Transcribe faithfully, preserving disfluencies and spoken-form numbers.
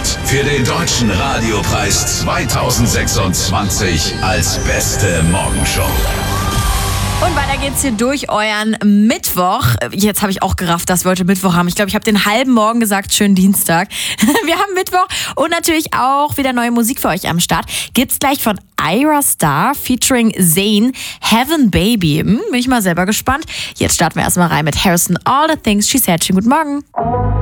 für den Deutschen Radiopreis zweitausendsechsundzwanzig als beste Morgenshow. Und weiter geht's hier durch euren Mittwoch. Jetzt habe ich auch gerafft, dass wir heute Mittwoch haben. Ich glaube, ich habe den halben Morgen gesagt, schönen Dienstag. Wir haben Mittwoch und natürlich auch wieder neue Musik für euch am Start. Gibt's gleich von Ira Star featuring Zayn, Heaven Baby. Hm, bin ich mal selber gespannt. Jetzt starten wir erstmal rein mit Harrison, All the Things She Said. Schönen guten Morgen.